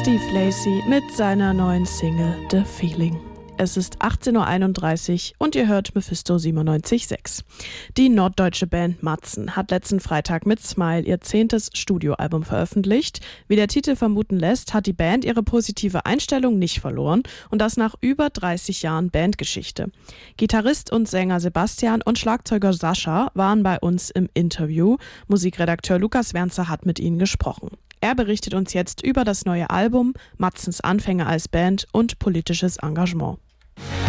Steve Lacy mit seiner neuen Single The Feeling. Es ist 18.31 Uhr und ihr hört Mephisto 97.6. Die norddeutsche Band Matzen hat letzten Freitag mit Smile ihr 10. Studioalbum veröffentlicht. Wie der Titel vermuten lässt, hat die Band ihre positive Einstellung nicht verloren und das nach über 30 Jahren Bandgeschichte. Gitarrist und Sänger Sebastian und Schlagzeuger Sascha waren bei uns im Interview. Musikredakteur Lukas Wernzer hat mit ihnen gesprochen. Er berichtet uns jetzt über das neue Album, Matzens Anfänge als Band und politisches Engagement.